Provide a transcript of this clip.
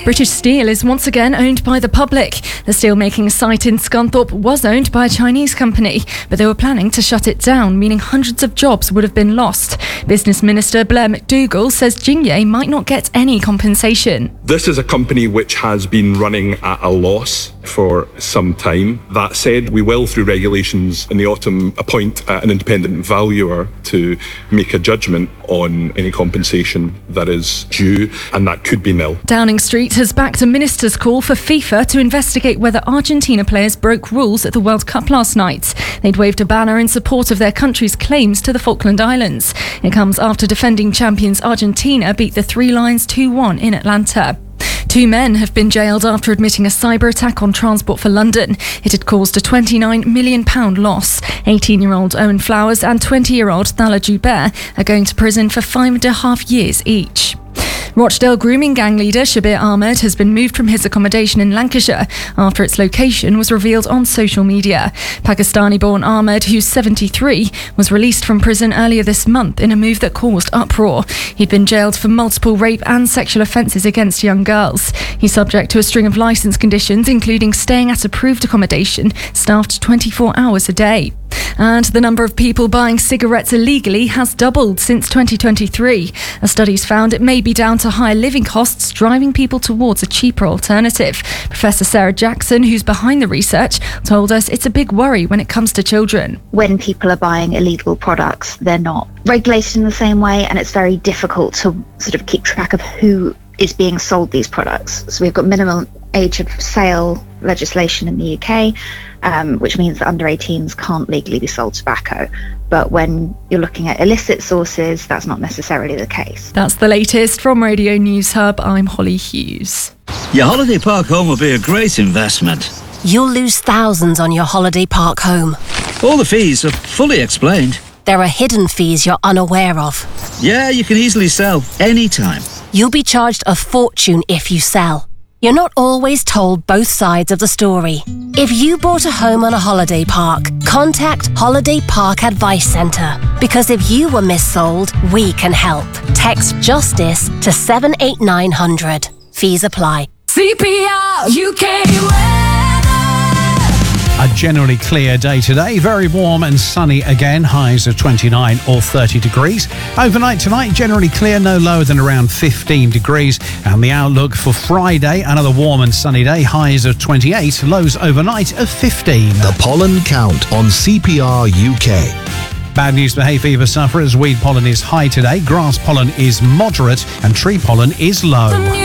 British Steel is once again owned by the public. The steelmaking site in Scunthorpe was owned by a Chinese company, but they were planning to shut it down, meaning hundreds of jobs would have been lost. Business Minister Blair McDougall says Jingye might not get any compensation. This is a company which has been running at a loss for some time. That said, we will, through regulations in the autumn, appoint an independent valuer to make a judgment on any compensation that is due, and that could be nil. Downing Street has backed a minister's call for FIFA to investigate whether Argentina players broke rules at the World Cup last night. They'd waved a banner in support of their country's claims to the Falkland Islands. It comes after defending champions Argentina beat the Three Lions 2-1 in Atlanta. 2 men have been jailed after admitting a cyber attack on Transport for London. It had caused a £29 million loss. 18-year-old Owen Flowers and 20-year-old Thala Joubert are going to prison for 5.5 years each. Rochdale grooming gang leader Shabir Ahmed has been moved from his accommodation in Lancashire after its location was revealed on social media. Pakistani-born Ahmed, who's 73, was released from prison earlier this month in a move that caused uproar. He'd been jailed for multiple rape and sexual offences against young girls. He's subject to a string of licence conditions, including staying at approved accommodation, staffed 24 hours a day. And the number of people buying cigarettes illegally has doubled since 2023. A study's found it may be down to higher living costs driving people towards a cheaper alternative. Professor Sarah Jackson, who's behind the research, told us it's a big worry when it comes to children. When people are buying illegal products, they're not regulated in the same way, and it's very difficult to sort of keep track of who is being sold these products. So we've got minimum age of sale legislation in the UK, which means that under 18s can't legally be sold tobacco. But when you're looking at illicit sources, that's not necessarily the case. That's the latest from Radio News Hub. I'm Holly Hughes. Your holiday park home will be a great investment. You'll lose thousands on your holiday park home. All the fees are fully explained. There are hidden fees you're unaware of. Yeah, you can easily sell anytime. You'll be charged a fortune if you sell. You're not always told both sides of the story. If you bought a home on a holiday park, contact Holiday Park Advice Centre. Because if you were missold, we can help. Text JUSTICE to 78900. Fees apply. CPR UK. A generally clear day today, very warm and sunny again, highs of 29 or 30 degrees. Overnight tonight, generally clear, no lower than around 15 degrees. And the outlook for Friday, another warm and sunny day, highs of 28, lows overnight of 15. The pollen count on CPR UK. Bad news for hay fever sufferers. Weed pollen is high today, grass pollen is moderate and tree pollen is low.